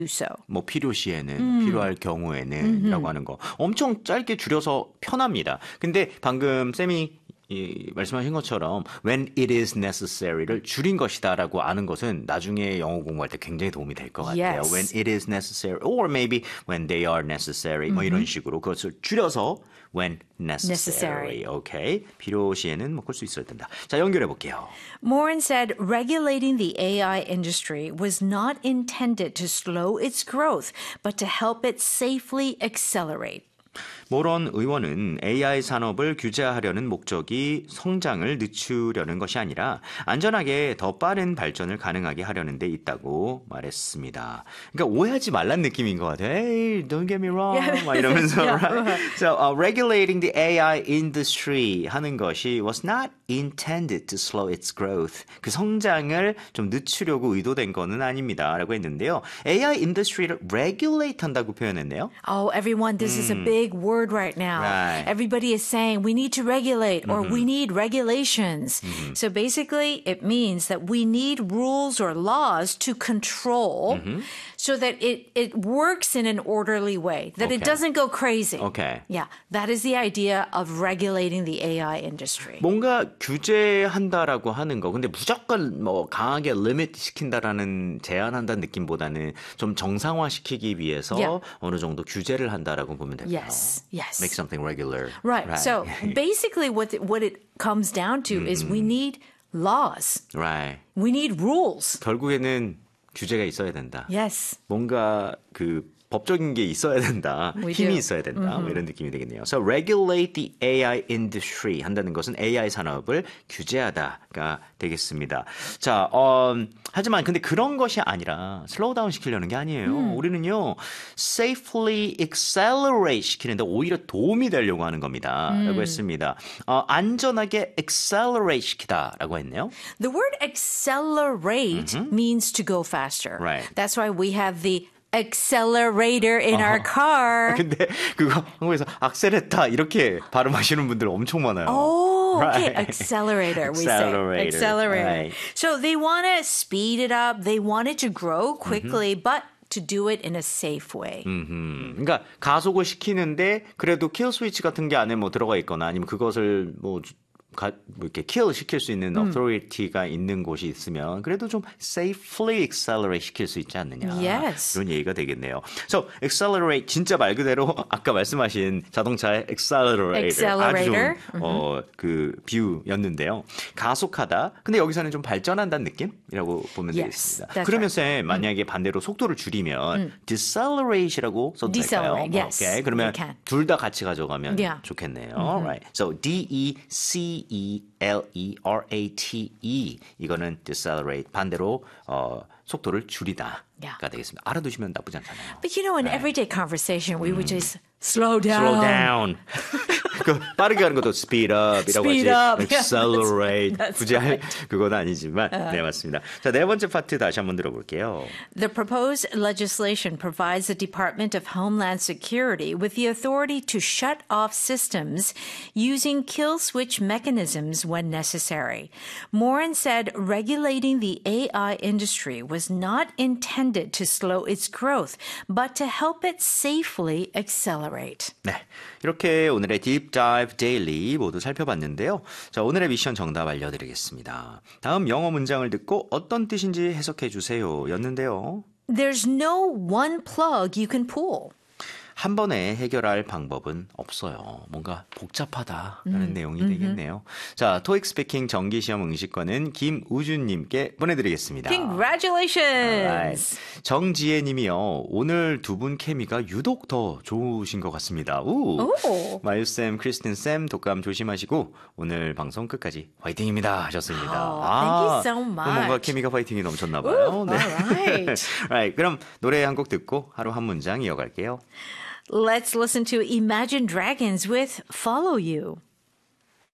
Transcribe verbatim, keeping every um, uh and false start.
so. 뭐 필요시에는, 음. 필요할 경우에는 라고 하는 거. 엄청 짧게 줄여서 편합니다. 근데 방금 쌤이 이 말씀하신 것처럼 when it is necessary를 줄인 것이다라고 아는 것은 나중에 영어 공부할 때 굉장히 도움이 될 것 같아요. Yes. When it is necessary or maybe when they are necessary 뭐 이런 식으로 그것을 줄여서 when necessary. Necessary. 오케이. 필요시에는 뭐 끌 수 있어야 된다. 자, 연결해 볼게요. Morin said regulating the A I industry was not intended to slow its growth, but to help it safely accelerate. 모런 의원은 에이아이 산업을 규제하려는 목적이 성장을 늦추려는 것이 아니라 안전하게 더 빠른 발전을 가능하게 하려는 데 있다고 말했습니다. 그러니까 오해하지 말란 느낌인 것 같아요. Hey, don't get me wrong. 막 이러면서. Right? So, uh, regulating the 에이아이 industry 하는 것이 was not intended to slow its growth. 그 성장을 좀 늦추려고 의도된 거는 아닙니다. 라고 했는데요. 에이아이 industry를 regulate 한다고 표현했네요. Oh, everyone, this is a big word right now. Right. Everybody is saying we need to regulate or we need regulations. So basically, it means that we need rules or laws to control so that it, it works in an orderly way, that it Okay. doesn't go crazy. Okay. Yeah, that is the idea of regulating the A I industry. 뭔가 규제한다라고 하는 거. 근데 무조건 뭐 강하게 리미트 시킨다라는 제한한다는 느낌보다는 좀 정상화시키기 위해서 Yeah. 어느 정도 규제를 한다라고 보면 될까요? Yes, yes. Make something regular. Right. So basically what it, what it comes down to is we need laws. right. We need rules. 결국에는 규제가 있어야 된다. Yes. 뭔가 그 법적인 게 있어야 된다. We 힘이 do. 있어야 된다. 뭐 이런 느낌이 되겠네요. So regulate the 에이아이 industry 한다는 것은 에이아이 산업을 규제하다가 되겠습니다. 자, 어, 하지만 근데 그런 것이 아니라 슬로우 다운 시키려는 게 아니에요. 음. 우리는요. safely accelerate 시키는데 오히려 도움이 되려고 하는 겁니다. 음. 라고 했습니다. 어, 안전하게 accelerate 시키다라고 했네요. The word accelerate means to go faster. Right. That's why we have the accelerator in our car. 근데 그거 한국에서 악셀레타 이렇게 발음하시는 분들 엄청 많아요. Oh, okay. Right. Accelerator, we Accelerator, say. Accelerator. right. So they want to speed it up. They want it to grow quickly, but to do it in a safe way. 음, 그러니까 가속을 시키는데 그래도 킬 스위치 같은 게 안에 뭐 들어가 있거나 아니면 그것을 뭐 가, 뭐 이렇게 kill 시킬 수 있는 authority가 있는 곳이 있으면 그래도 좀 safely accelerate 시킬 수 있지 않느냐. Yes. 이런 얘기가 되겠네요. So accelerate 진짜 말 그대로 아까 말씀하신 자동차의 accelerator, Accelerator. 아주 좀, 어, 그 비유였는데요. 가속하다. 근데 여기서는 좀 발전한다는 느낌이라고 보면 Yes, 되겠습니다. that's 그러면 쌤 만약에 반대로 속도를 줄이면 deccelerate이라고 써도 될까요? Decelerate, yes, 오케이. 그러면 we can. 둘 다 같이 가져가면 Yeah. 좋겠네요. Right. So D E C E L E R A T E 이거는 decelerate 반대로 어, 속도를 줄이다가 Yeah. 되겠습니다. 알아두시면 나쁘지 않잖아요. But you know, in everyday conversation, we would just slow down. Slow down. 그 빠르게 하는 것도 speed up이라고 Speed 하지. up. Accelerate. That's 굳이 할 그건 아니지만 네 맞습니다. 자, 네 번째 파트 다시 한번 들어볼게요. The proposed legislation provides the Department of Homeland Security with the authority to shut off systems using kill switch mechanisms when necessary. Morin said regulating the A I industry was not intended to slow its growth, but to help it safely accelerate. 네, 이렇게 오늘의 Deep Dive Daily 모두 살펴봤는데요. 자, 오늘의 미션 정답 알려드리겠습니다. 다음 영어 문장을 듣고 어떤 뜻인지 해석해 주세요 였는데요. There's no one plug you can pull. 한 번에 해결할 방법은 없어요. 뭔가 복잡하다라는 음, 내용이 되겠네요. 자, 토익 스피킹 정기시험 응시권은 김우준님께 보내드리겠습니다. Congratulations! Alright. 정지혜님이요. 오늘 두 분 케미가 유독 더 좋으신 것 같습니다. 우. 오. 마유쌤, 크리스틴쌤 독감 조심하시고 오늘 방송 끝까지 화이팅입니다 하셨습니다. Oh, thank you so 그럼 much. 뭔가 케미가 화이팅이 넘쳤나 봐요. Ooh, alright. right, 그럼 노래 한 곡 듣고 하루 한 문장 이어갈게요. Let's listen to Imagine Dragons with Follow You.